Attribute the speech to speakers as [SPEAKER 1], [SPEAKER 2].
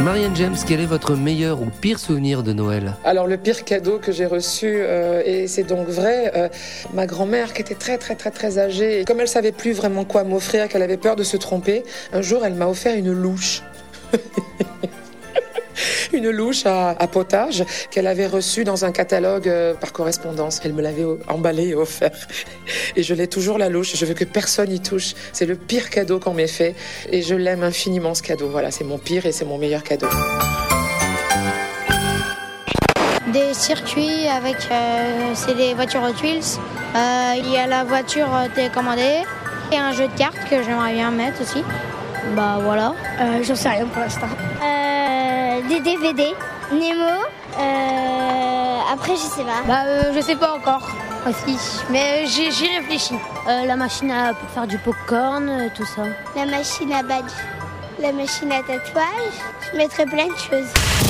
[SPEAKER 1] Marianne James, quel est votre meilleur ou pire souvenir de Noël ?
[SPEAKER 2] Alors le pire cadeau que j'ai reçu, et c'est donc vrai, ma grand-mère qui était très âgée, et comme elle savait plus vraiment quoi m'offrir, qu'elle avait peur de se tromper, un jour elle m'a offert une louche. Une louche à potage qu'elle avait reçue dans un catalogue par correspondance. Elle me l'avait emballée et offert. Et je l'ai toujours, la louche. Je veux que personne y touche. C'est le pire cadeau qu'on m'ait fait. Et je l'aime infiniment, ce cadeau. Voilà, c'est mon pire et c'est mon meilleur cadeau.
[SPEAKER 3] Des circuits avec, c'est des voitures Hot Wheels. Il y a la voiture télécommandée. Et un jeu de cartes que j'aimerais bien mettre aussi. Bah voilà.
[SPEAKER 4] J'en sais rien pour l'instant.
[SPEAKER 5] Des DVD, Nemo, après je sais pas.
[SPEAKER 3] Je sais pas encore aussi, mais j'y réfléchis. La machine pour faire du popcorn, tout ça.
[SPEAKER 5] La machine à badge, la machine à tatouage, je mettrais plein de choses.